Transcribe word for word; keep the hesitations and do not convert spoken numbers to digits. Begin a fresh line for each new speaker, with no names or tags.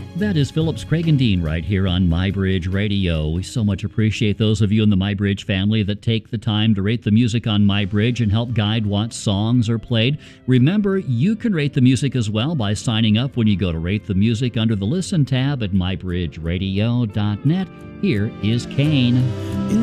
That is Phillips Craig and Dean right here on MyBridge Radio. We so much appreciate those of you in the MyBridge family that take the time to rate the music on MyBridge and help guide what songs are played. Remember, you can rate the music as well by signing up when you go to Rate the Music under the Listen tab at my bridge radio dot net. Here is Kane.